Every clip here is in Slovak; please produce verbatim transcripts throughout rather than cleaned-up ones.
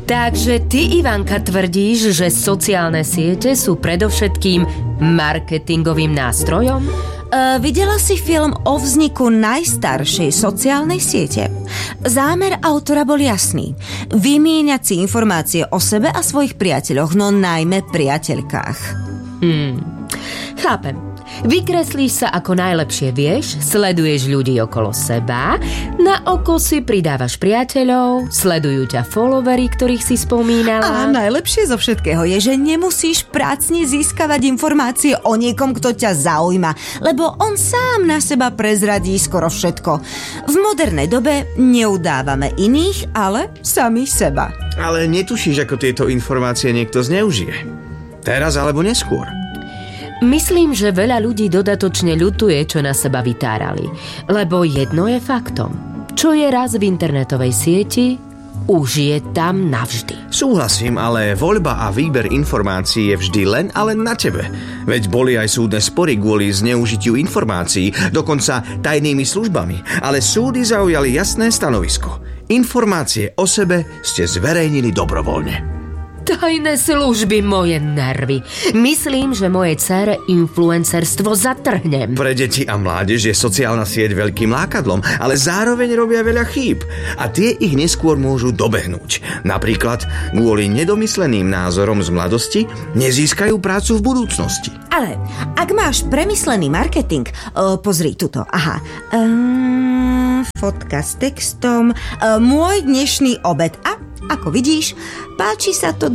Takže ty, Ivanka, tvrdíš, že sociálne siete sú predovšetkým marketingovým nástrojom? Uh, videla si film o vzniku najstaršej sociálnej siete? Zámer autora bol jasný. Vymieňať si informácie o sebe a svojich priateľoch, no najmä priateľkách. Hmm, chápem. Vykreslíš sa ako najlepšie vieš, sleduješ ľudí okolo seba, na oko si pridávaš priateľov, sledujú ťa followery, ktorých si spomínala. A najlepšie zo všetkého je, že nemusíš prácne získavať informácie o niekom, kto ťa zaujíma, lebo on sám na seba prezradí skoro všetko. V modernej dobe neudávame iných, ale sami seba. Ale netušíš, ako tieto informácie niekto zneužije. Teraz alebo neskôr. Myslím, že veľa ľudí dodatočne ľutuje, čo na seba vytárali. Lebo jedno je faktom. Čo je raz v internetovej sieti, už je tam navždy. Súhlasím, ale voľba a výber informácií je vždy len a len na tebe. Veď boli aj súdne spory kvôli zneužitiu informácií, dokonca tajnými službami. Ale súdy zaujali jasné stanovisko. Informácie o sebe ste zverejnili dobrovoľne. Tajné služby, moje nervy. Myslím, že moje dcére influencerstvo zatrhnem. Pre deti a mládež je sociálna sieť veľkým lákadlom, ale zároveň robia veľa chýb. A tie ich neskôr môžu dobehnúť. Napríklad kvôli nedomysleným názorom z mladosti nezískajú prácu v budúcnosti. Ale ak máš premyslený marketing, o, pozri tuto, aha, ehm, fotka s textom, e, môj dnešný obed a ako vidíš, páči sa to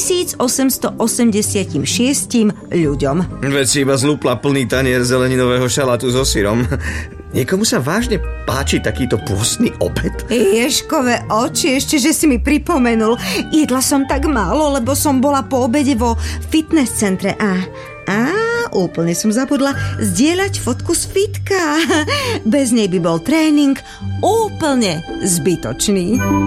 dvetisícosemstoosemdesiatšesť ľuďom. Veď si iba zlúpla plný tanier zeleninového šalátu so syrom. Niekomu sa vážne páči takýto pôstny obed? Ježkové oči, ešte, že si mi pripomenul. Jedla som tak málo, lebo som bola po obede vo fitness centre a... Á, úplne som zabudla zdieľať fotku z fitka. Bez nej by bol tréning úplne zbytočný.